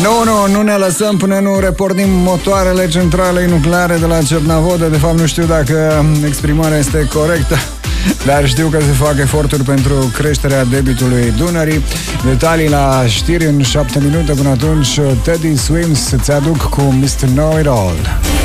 Nu ne lăsăm până nu repornim motoarele centralei nucleare de la Cernavodă. De fapt, nu știu dacă exprimarea este corectă, dar știu că se fac eforturi pentru creșterea debitului Dunării. Detalii la știri în 7 minute. Până atunci, Teddy Swims îți aduc cu Mr. Know It All.